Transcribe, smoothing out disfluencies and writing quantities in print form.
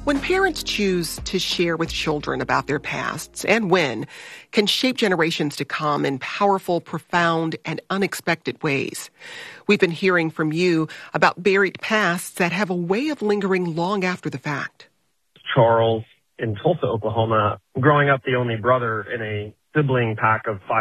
When parents choose to share with children about their pasts and when can shape generations to come in powerful, profound, and unexpected ways. We've been hearing from you about buried pasts that have a way of lingering long after the fact. Charles in Tulsa, Oklahoma, growing up the only brother in a sibling pack of 5